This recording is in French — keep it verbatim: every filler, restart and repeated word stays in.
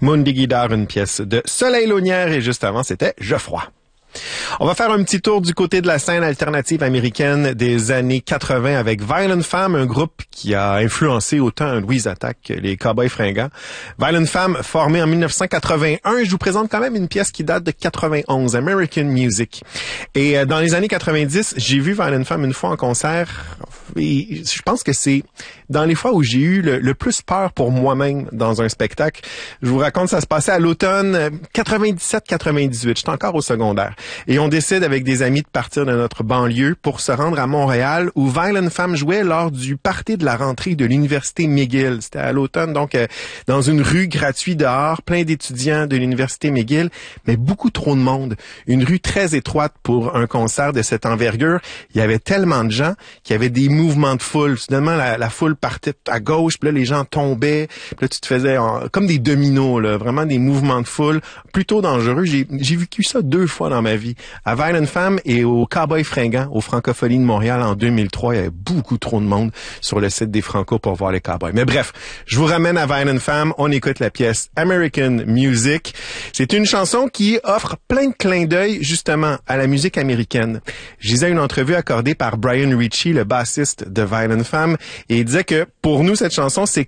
Mundi Guidar, une pièce de Soleil Launière, et juste avant, c'était Geoffroy. On va faire un petit tour du côté de la scène alternative américaine des années quatre-vingts avec Violent Femmes, un groupe qui a influencé autant Louise Attaque que les Cowboys Fringants. Violent Femmes, formé en mille neuf cent quatre-vingt-un, je vous présente quand même une pièce qui date de quatre-vingt-onze, American Music. Et euh, dans les années quatre-vingt-dix, j'ai vu Violent Femmes une fois en concert, et je pense que c'est dans les fois où j'ai eu le, le plus peur pour moi-même dans un spectacle. Je vous raconte, ça se passait à l'automne quatre-vingt-dix-sept quatre-vingt-dix-huit, j'étais encore au secondaire. Et on décide avec des amis de partir de notre banlieue pour se rendre à Montréal où Violent Femmes jouait lors du party de la rentrée de l'université McGill. C'était à l'automne, donc euh, dans une rue gratuite dehors, plein d'étudiants de l'université McGill, mais beaucoup trop de monde. Une rue très étroite pour un concert de cette envergure. Il y avait tellement de gens qu'il y avait des mouvements de foule. Soudainement, la, la foule partait à gauche, puis là, les gens tombaient. Puis là, tu te faisais en, comme des dominos, là, vraiment des mouvements de foule plutôt dangereux. J'ai, j'ai vécu ça deux fois dans ma vie. À Violent Femmes et au Cowboys Fringants, aux Francopholies de Montréal en deux mille trois, il y avait beaucoup trop de monde sur le site des Franco pour voir les Cowboys. Mais bref, je vous ramène à Violent Femmes. On écoute la pièce American Music. C'est une chanson qui offre plein de clins d'œil justement à la musique américaine. Je lisais une entrevue accordée par Brian Ritchie, le bassiste de Violent Femmes, et il disait que pour nous, cette chanson, c'est